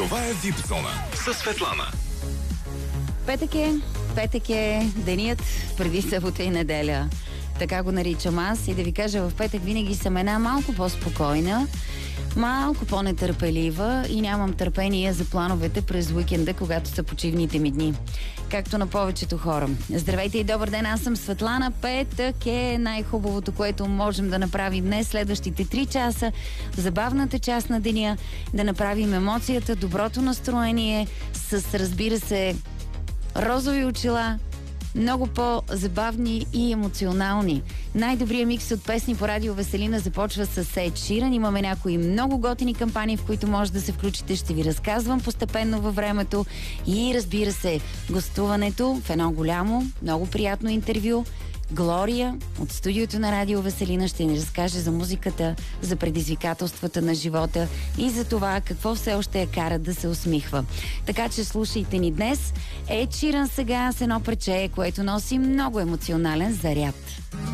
Това е VIP Зона със Светлана. Петък е денят преди събота и неделя. Така го наричам аз. И да ви кажа, в петък винаги съм една малко по-спокойна, малко по-нетърпелива и нямам търпение за плановете през уикенда, когато са почивните ми дни. Както на повечето хора. Здравейте и добър ден, аз съм Светлана. Петък е най-хубавото, което можем да направим днес, следващите 3 часа, в забавната част на деня, да направим емоцията, доброто настроение, с, разбира се, розови очила, много по-забавни и емоционални. Най-добрият микс от песни по радио Веселина започва с Ед Ширан. Имаме някои много готини кампании, в които може да се включите. Ще ви разказвам постепенно във времето. И разбира се, гостуването в едно голямо, много приятно интервю. Глория от студиото на радио Веселина ще ни разкаже за музиката, за предизвикателствата на живота и за това какво все още я кара да се усмихва. Така че слушайте ни днес. Ед Ширан сега с едно парче, което носи много емоционален заряд.